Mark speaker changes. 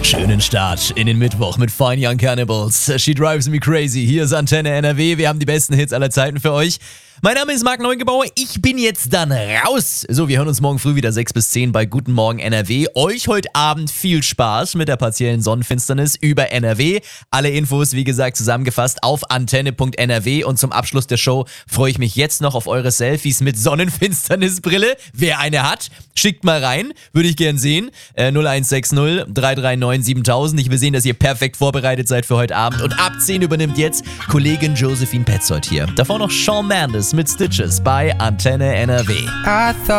Speaker 1: Schönen Start in den Mittwoch mit Fine Young Cannibals. She Drives Me Crazy. Hier ist Antenne NRW. Wir haben die besten Hits aller Zeiten für euch. Mein Name ist Marc Neugebauer. Ich bin jetzt dann raus. So, wir hören uns morgen früh wieder 6 bis 10 bei Guten Morgen NRW. Euch heute Abend viel Spaß mit der partiellen Sonnenfinsternis über NRW. Alle Infos, wie gesagt, zusammengefasst auf antenne.nrw. Und zum Abschluss der Show freue ich mich jetzt noch auf eure Selfies mit Sonnenfinsternisbrille. Wer eine hat, schickt mal rein. Würde ich gern sehen. 0160 339 7000. Ich will sehen, dass ihr perfekt vorbereitet seid für heute Abend. Und ab 10 übernimmt jetzt Kollegin Josephine Petzold hier. Davor noch Shawn Mendes mit Stitches bei Antenne NRW.